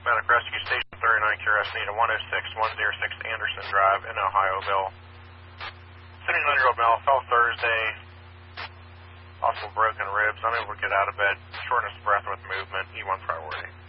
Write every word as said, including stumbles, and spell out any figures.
Medic Rescue Station thirty-nine, Q R S need a one oh six, one oh six Anderson Drive in Ohioville. seventy-nine-year-old male fell Thursday. Possible broken ribs, unable to get out of bed, shortness of breath with movement, E one priority.